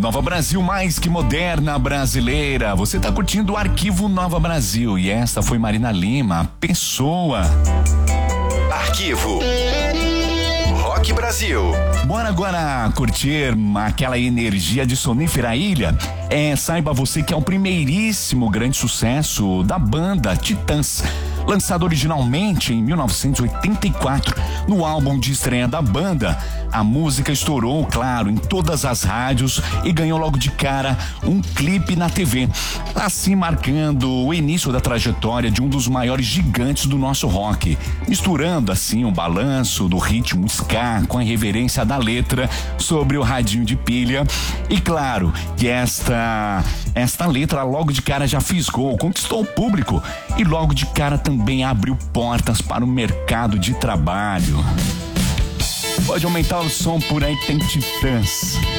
Nova Brasil, mais que moderna brasileira. Você tá curtindo o Arquivo Nova Brasil e esta foi Marina Lima, Pessoa. Arquivo Rock Brasil. Bora agora curtir aquela energia de Sonífera Ilha. Saiba você que é o primeiríssimo grande sucesso da banda Titãs. Lançado originalmente em 1984, no álbum de estreia da banda, a música estourou, claro, em todas as rádios e ganhou logo de cara um clipe na TV, assim marcando o início da trajetória de um dos maiores gigantes do nosso rock, misturando assim o balanço do ritmo ska com a irreverência da letra sobre o radinho de pilha. E claro que esta letra logo de cara já fisgou, conquistou o público e logo de cara também abriu portas para o mercado de trabalho. Pode aumentar o som, por aí tem Titãs.